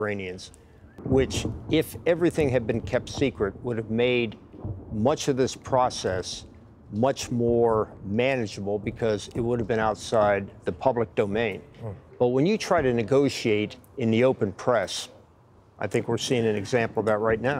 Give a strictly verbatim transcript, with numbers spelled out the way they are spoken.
Iranians, which, if everything had been kept secret, would have made much of this process much more manageable because it would have been outside the public domain. Mm. But when you try to negotiate in the open press, I think we're seeing an example of that right now.